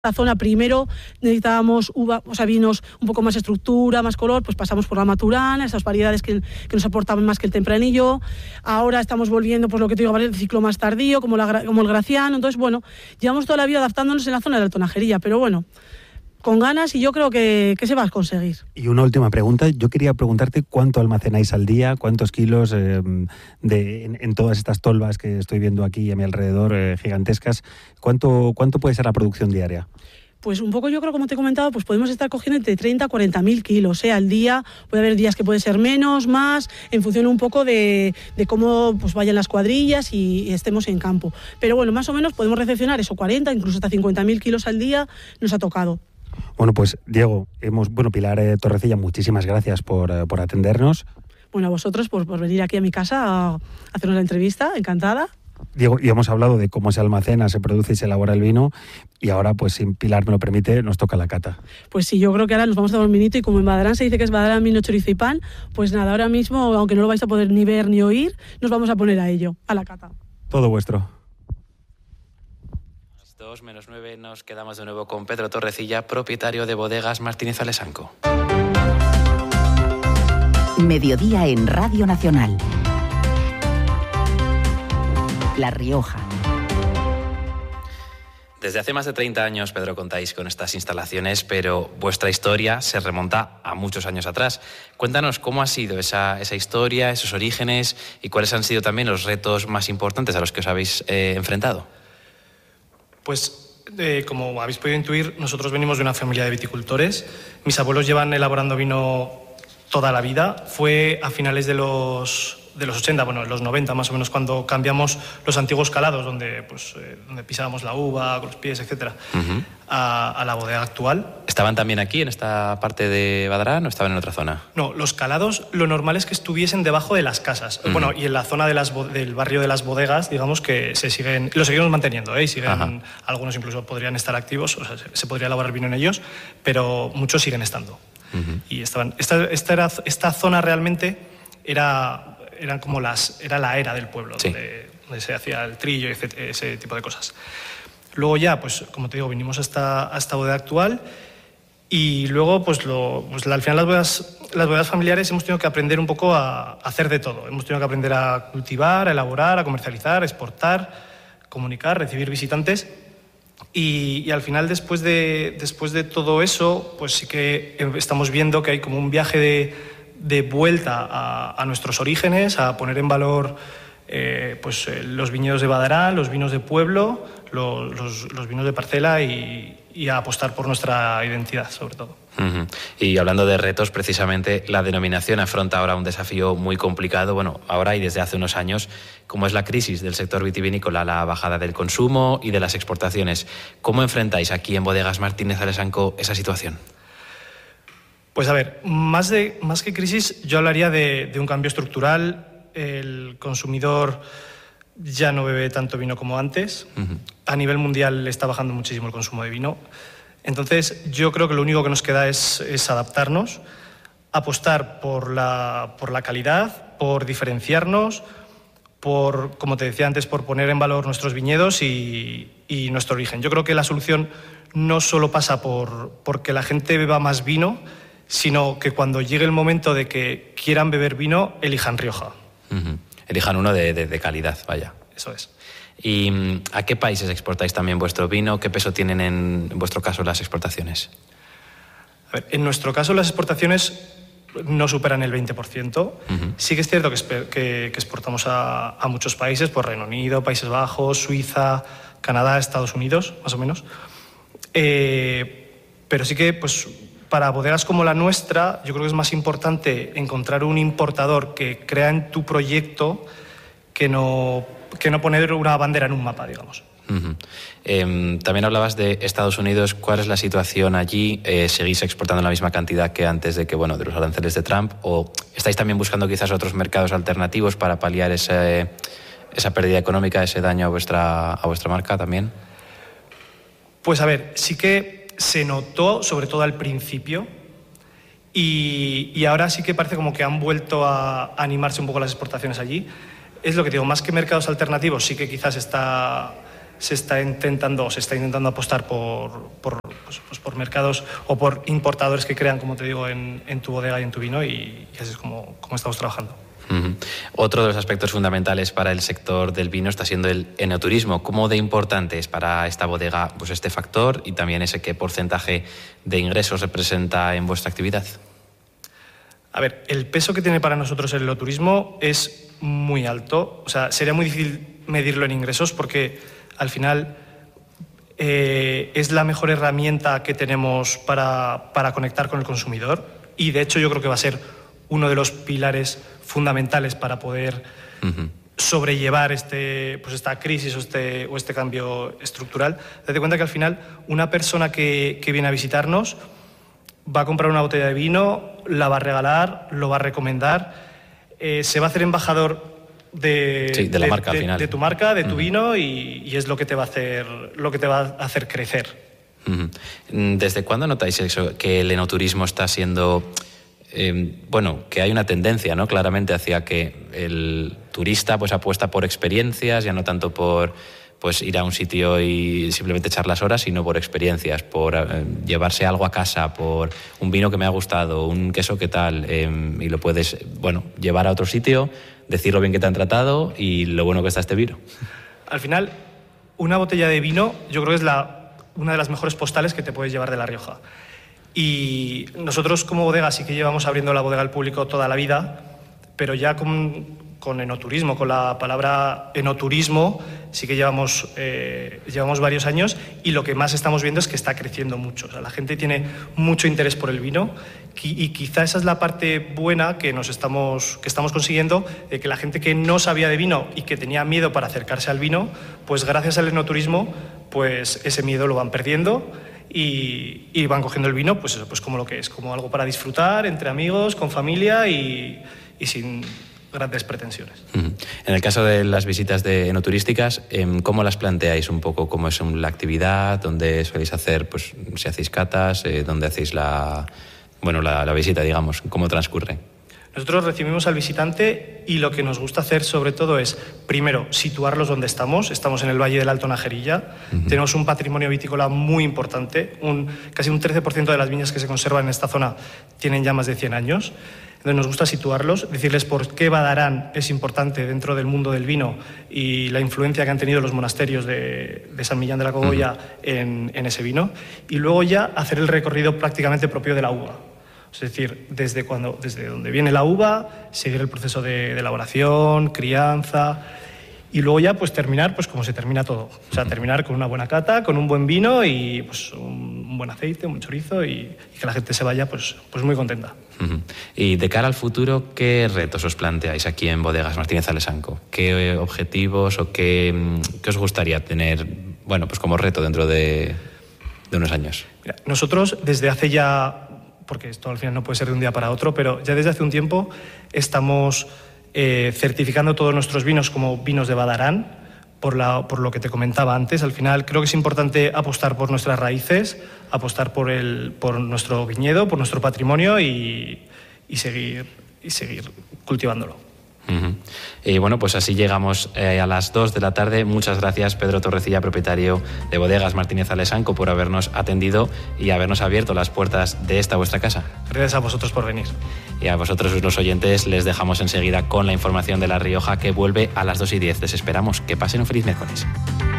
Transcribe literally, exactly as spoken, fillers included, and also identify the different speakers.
Speaker 1: La zona primero necesitábamos uva, o sea, vinos un poco más estructura, más color, pues pasamos por la Maturana, esas variedades que, que nos aportaban más que el Tempranillo. Ahora estamos volviendo, pues lo que te digo, el ciclo más tardío, como, la, como el Graciano. Entonces, bueno, llevamos toda la vida adaptándonos en la zona de la tonajería, pero bueno, con ganas, y yo creo que, que se va a conseguir.
Speaker 2: Y una última pregunta, yo quería preguntarte cuánto almacenáis al día, cuántos kilos eh, de, en, en todas estas tolvas que estoy viendo aquí a mi alrededor, eh, gigantescas, ¿cuánto, cuánto puede ser la producción diaria?
Speaker 1: Pues un poco, yo creo, como te he comentado, pues podemos estar cogiendo entre treinta a cuarenta mil kilos ¿eh? al día. Puede haber días que puede ser menos, más, en función un poco de, de cómo pues vayan las cuadrillas y, y estemos en campo. Pero bueno, más o menos podemos recepcionar eso, cuarenta, incluso hasta cincuenta mil kilos al día nos ha tocado.
Speaker 2: Bueno, pues Diego, hemos, bueno, Pilar eh, Torrecilla, muchísimas gracias por, eh, por atendernos.
Speaker 1: Bueno, a vosotros por, por venir aquí a mi casa a hacernos la entrevista, encantada.
Speaker 2: Diego, y hemos hablado de cómo se almacena, se produce y se elabora el vino, y ahora, pues si Pilar me lo permite, nos toca la cata.
Speaker 1: Pues sí, yo creo que ahora nos vamos a dar un minito, y como en Badarán se dice que es Badarán, vino, chorizo y pan, pues nada, ahora mismo, aunque no lo vais a poder ni ver ni oír, nos vamos a poner a ello, a la cata.
Speaker 2: Todo vuestro.
Speaker 3: dos menos nueve, nos quedamos de nuevo con Pedro Torrecilla, propietario de Bodegas Martínez Alessanco.
Speaker 4: Mediodía en Radio Nacional. La Rioja.
Speaker 3: Desde hace más de treinta años, Pedro, contáis con estas instalaciones, pero vuestra historia se remonta a muchos años atrás. Cuéntanos cómo ha sido esa, esa historia, esos orígenes, y cuáles han sido también los retos más importantes a los que os habéis eh, enfrentado.
Speaker 5: Pues, eh, como habéis podido intuir, nosotros venimos de una familia de viticultores. Mis abuelos llevan elaborando vino toda la vida. Fue a finales de los, de los ochenta, bueno, en los noventa más o menos, cuando cambiamos los antiguos calados, donde, pues, eh, donde pisábamos la uva con los pies, etcétera, uh-huh. a, a la bodega actual.
Speaker 3: ¿Estaban también aquí, en esta parte de Badarán, o estaban en otra zona?
Speaker 5: No, los calados, lo normal es que estuviesen debajo de las casas. Uh-huh. Bueno, y en la zona de las, del barrio de las bodegas, digamos que se siguen, lo seguimos manteniendo, ¿eh? Y siguen, uh-huh. algunos incluso podrían estar activos, o sea, se, se podría elaborar vino en ellos, pero muchos siguen estando. Uh-huh. Y estaban, esta, esta, era, esta zona realmente era, eran como las, era la era del pueblo, sí. donde, donde se hacía el trillo y ese, ese tipo de cosas. Luego ya, pues como te digo, vinimos a esta, a esta bodega actual. Y luego, pues, lo, pues al final las bodegas, las bodegas familiares hemos tenido que aprender un poco a, a hacer de todo. Hemos tenido que aprender a cultivar, a elaborar, a comercializar, a exportar, comunicar, recibir visitantes. Y, y al final, después de, después de todo eso, pues sí que estamos viendo que hay como un viaje de, de vuelta a, a nuestros orígenes, a poner en valor eh, pues, los viñedos de Badarán, los vinos de pueblo, los, los, los vinos de parcela y... y a apostar por nuestra identidad, sobre todo.
Speaker 3: Uh-huh. Y hablando de retos, precisamente, la denominación afronta ahora un desafío muy complicado, bueno, ahora y desde hace unos años, como es la crisis del sector vitivinícola, la bajada del consumo y de las exportaciones. ¿Cómo enfrentáis aquí en Bodegas Martínez Alessanco esa situación?
Speaker 5: Pues a ver, más, de, más que crisis, yo hablaría de, de un cambio estructural. El consumidor ya no bebe tanto vino como antes. Uh-huh. A nivel mundial está bajando muchísimo el consumo de vino. Entonces, yo creo que lo único que nos queda es, es adaptarnos, apostar por la, por la calidad, por diferenciarnos, por, como te decía antes, por poner en valor nuestros viñedos y, y nuestro origen. Yo creo que la solución no solo pasa por, por que la gente beba más vino, sino que cuando llegue el momento de que quieran beber vino, elijan Rioja.
Speaker 3: Uh-huh. Elijan uno de, de, de calidad, vaya.
Speaker 5: Eso es.
Speaker 3: ¿Y a qué países exportáis también vuestro vino? ¿Qué peso tienen en, en vuestro caso las exportaciones?
Speaker 5: A ver, en nuestro caso las exportaciones no superan el veinte por ciento. Uh-huh. Sí que es cierto que, que, que exportamos a, a muchos países, por Reino Unido, Países Bajos, Suiza, Canadá, Estados Unidos, más o menos. Eh, pero sí que, pues, para bodegas como la nuestra, yo creo que es más importante encontrar un importador que crea en tu proyecto que no, que no poner una bandera en un mapa, digamos.
Speaker 3: Uh-huh. Eh, también hablabas de Estados Unidos. ¿Cuál es la situación allí? Eh, ¿Seguís exportando la misma cantidad que antes de que, bueno, de los aranceles de Trump? ¿O estáis también buscando quizás otros mercados alternativos para paliar ese, esa pérdida económica, ese daño a vuestra, a vuestra marca también?
Speaker 5: Pues a ver, sí que se notó, sobre todo al principio, y, y ahora sí que parece como que han vuelto a, a animarse un poco las exportaciones allí. Es lo que digo, más que mercados alternativos, sí que quizás está, se está intentando, se está intentando apostar por, por, pues, pues por mercados o por importadores que crean, como te digo, en, en tu bodega y en tu vino, y, y así es como, como estamos trabajando.
Speaker 3: Uh-huh. Otro de los aspectos fundamentales para el sector del vino está siendo el enoturismo. ¿Cómo de importante es para esta bodega pues este factor y también ese qué porcentaje de ingresos representa en vuestra actividad?
Speaker 5: A ver, el peso que tiene para nosotros el enoturismo es muy alto. O sea, sería muy difícil medirlo en ingresos porque al final eh, es la mejor herramienta que tenemos para, para conectar con el consumidor, y de hecho yo creo que va a ser uno de los pilares fundamentales para poder uh-huh. sobrellevar este, pues esta crisis o este, o este cambio estructural. Date cuenta que al final una persona que, que viene a visitarnos va a comprar una botella de vino, la va a regalar, lo va a recomendar, eh, se va a hacer embajador de,
Speaker 3: sí, de la
Speaker 5: de,
Speaker 3: marca
Speaker 5: de,
Speaker 3: al final.
Speaker 5: de tu marca, de tu
Speaker 3: uh-huh. vino,
Speaker 5: y, y es lo que te va a hacer, lo que te va a hacer crecer.
Speaker 3: Uh-huh. ¿Desde cuándo notáis eso, que el enoturismo está siendo... Eh, bueno, que hay una tendencia, ¿no?, claramente hacia que el turista pues apuesta por experiencias, ya no tanto por pues ir a un sitio y simplemente echar las horas, sino por experiencias, por eh, llevarse algo a casa, por un vino que me ha gustado, un queso que tal, eh, y lo puedes, bueno, llevar a otro sitio, decir lo bien que te han tratado y lo bueno que está este vino.
Speaker 5: Al final, una botella de vino yo creo que es la, una de las mejores postales que te puedes llevar de La Rioja. Y nosotros como bodega sí que llevamos abriendo la bodega al público toda la vida, pero ya con, con enoturismo, con la palabra enoturismo, sí que llevamos, eh, llevamos varios años, y lo que más estamos viendo es que está creciendo mucho. O sea, la gente tiene mucho interés por el vino, y quizá esa es la parte buena que, nos estamos, que estamos consiguiendo, de que la gente que no sabía de vino y que tenía miedo para acercarse al vino, pues gracias al enoturismo, pues ese miedo lo van perdiendo. Y, y van cogiendo el vino, pues eso, pues como lo que es, como algo para disfrutar entre amigos, con familia y, y sin grandes pretensiones.
Speaker 3: Uh-huh. En el caso de las visitas de enoturísticas, ¿cómo las planteáis un poco? ¿Cómo es la actividad? ¿Dónde soléis hacer, pues si hacéis catas? Eh, ¿Dónde hacéis la, bueno, la, la visita, digamos? ¿Cómo transcurre?
Speaker 5: Nosotros recibimos al visitante y lo que nos gusta hacer sobre todo es, primero, situarlos donde estamos. Estamos en el Valle del Alto Najerilla. Uh-huh. Tenemos un patrimonio vitícola muy importante. Un, casi un trece por ciento de las viñas que se conservan en esta zona tienen ya más de cien años. Entonces nos gusta situarlos, decirles por qué Badarán es importante dentro del mundo del vino y la influencia que han tenido los monasterios de, de San Millán de la Cogolla uh-huh. en, en ese vino. Y luego ya hacer el recorrido prácticamente propio de la uva. Es decir, desde, cuando, desde donde viene la uva, seguir el proceso de, de elaboración, crianza, y luego ya pues terminar pues como se termina todo. O sea, terminar con una buena cata, con un buen vino y pues un, un buen aceite, un buen chorizo, y, y que la gente se vaya pues, pues muy contenta.
Speaker 3: Uh-huh. Y de cara al futuro, ¿qué retos os planteáis aquí en Bodegas Martínez Alessanco? ¿Qué objetivos o qué, qué os gustaría tener, bueno, pues como reto dentro de, de unos años?
Speaker 5: Mira, nosotros desde hace ya... porque esto al final no puede ser de un día para otro, pero ya desde hace un tiempo estamos eh, certificando todos nuestros vinos como vinos de Badarán, por, la, por lo que te comentaba antes. Al final creo que es importante apostar por nuestras raíces, apostar por, el, por nuestro viñedo, por nuestro patrimonio y, y, seguir, y seguir cultivándolo.
Speaker 3: Uh-huh. Y bueno, pues así llegamos eh, a las dos de la tarde. Muchas gracias, Pedro Torrecilla, propietario de Bodegas Martínez Alessanco, por habernos atendido y habernos abierto las puertas de esta vuestra casa.
Speaker 5: Gracias a vosotros por venir.
Speaker 3: Y a vosotros, los oyentes, les dejamos enseguida con la información de La Rioja, que vuelve a las dos y diez. Les esperamos. Que pasen un feliz miércoles.